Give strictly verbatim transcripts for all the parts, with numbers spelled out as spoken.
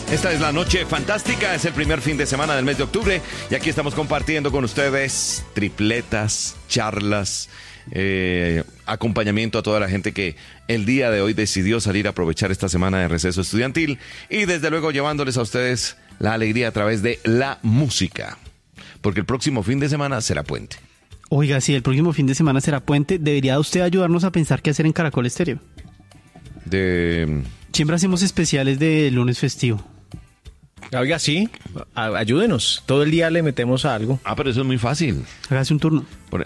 Esta es la noche fantástica, es el primer fin de semana del mes de octubre y aquí estamos compartiendo con ustedes tripletas, charlas, eh, acompañamiento a toda la gente que el día de hoy decidió salir a aprovechar esta semana de receso estudiantil y desde luego llevándoles a ustedes la alegría a través de la música, porque el próximo fin de semana será puente. Oiga, si el próximo fin de semana será puente, ¿debería usted ayudarnos a pensar qué hacer en Caracol Estéreo? De... Siempre hacemos especiales de lunes festivo. Oiga, sí, a- ayúdenos. Todo el día le metemos a algo. Ah, pero eso es muy fácil. Hágase un turno. Por...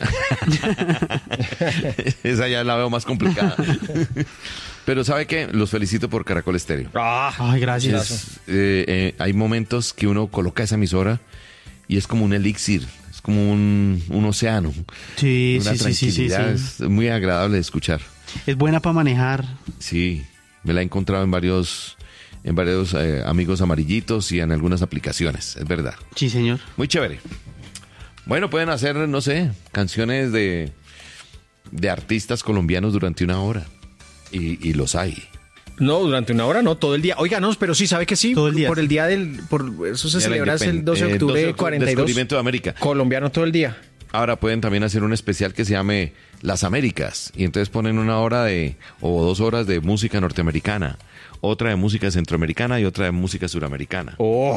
Esa ya la veo más complicada. Pero ¿sabe qué? Los felicito por Caracol Estéreo. Ay, gracias. Es, eh, eh, hay momentos que uno coloca esa emisora y es como un elixir, es como un, un océano. Sí, Una sí, sí, sí, sí, tranquilidad, sí. es muy agradable de escuchar. Es buena para manejar. Sí, me la he encontrado en varios, en varios eh, amigos amarillitos y en algunas aplicaciones, es verdad. Sí, señor. Muy chévere. Bueno, pueden hacer, no sé, canciones de, de artistas colombianos durante una hora. Y, y los hay. No, durante una hora no, todo el día. Oiga, no, pero sí, ¿sabe que sí? Todo el día. Por el día del... Por, eso se Ya la celebra independ- el doce de eh, octubre doce de de octubre, cuarenta y dos. Descubrimiento de América. Colombiano todo el día. Ahora pueden también hacer un especial que se llame Las Américas. Y entonces ponen una hora de, o dos horas de música norteamericana, otra de música centroamericana y otra de música suramericana. Oh,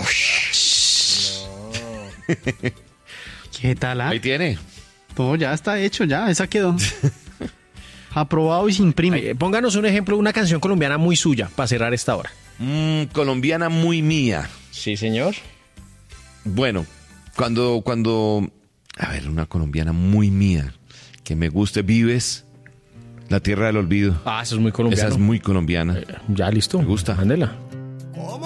¿Qué tal? Ah? Ahí tiene. Todo ya está hecho, ya. Esa quedó. Aprobado y se imprime. ay, pónganos un ejemplo, una canción colombiana muy suya para cerrar esta hora. Mm, colombiana muy mía. Sí, señor. Bueno, cuando, cuando, a ver, una colombiana muy mía, que me guste, Vives, La Tierra del Olvido. Ah, eso es muy colombiano. Esa es muy colombiana. Ya, listo. Me gusta. Mándela.